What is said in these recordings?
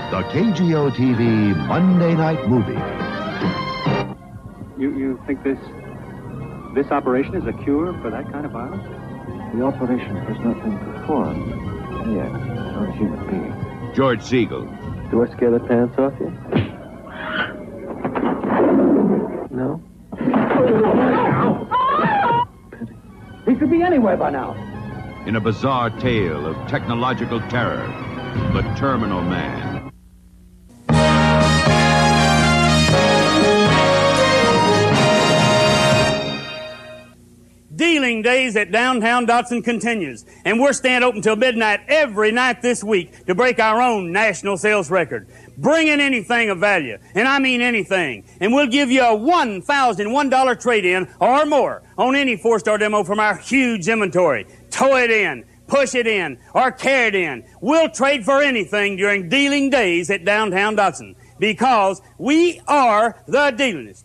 The KGO TV Monday Night Movie. You think this operation is a cure for that kind of virus? The operation has not been performed yet on a human being. George Siegel. Do I scare the pants off you? No? Pity. He could be anywhere by now. In a bizarre tale of technological terror, the Terminal Man. Dealing Days at Downtown Dotson continues, and we're staying open till midnight every night this week to break our own national sales record. Bring in anything of value, and I mean anything, and we'll give you a $1,001 trade-in or more on any four-star demo from our huge inventory. Tow it in, push it in, or carry it in. We'll trade for anything during Dealing Days at Downtown Dotson, because we are the dealingest.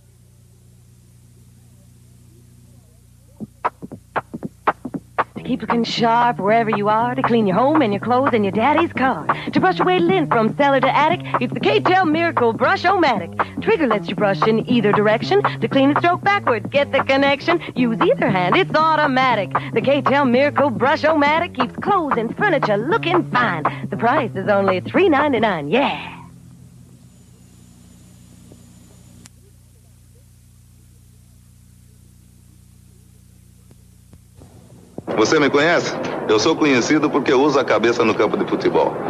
Keep looking sharp wherever you are, to clean your home and your clothes and your daddy's car. To brush away lint from cellar to attic, it's the K-Tel Miracle Brush-O-Matic. Trigger lets you brush in either direction. To clean and stroke backwards, get the connection. Use either hand, it's automatic. The K-Tel Miracle Brush-O-Matic keeps clothes and furniture looking fine. The price is only $3.99, yeah. Você me conhece? Eu sou conhecido porque uso a cabeça no campo de futebol.